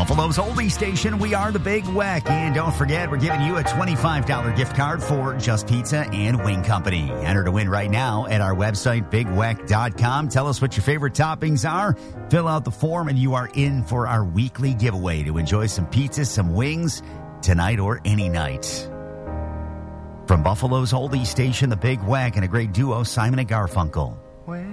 Buffalo's oldie station, we are the Big Weck. And don't forget, we're giving you a $25 gift card for Just Pizza and Wing Company. Enter to win right now at our website, bigweck.com. Tell us what your favorite toppings are. Fill out the form, and you are in for our weekly giveaway to enjoy some pizza, some wings, tonight or any night. From Buffalo's oldie station, the Big Weck, and a great duo, Simon and Garfunkel.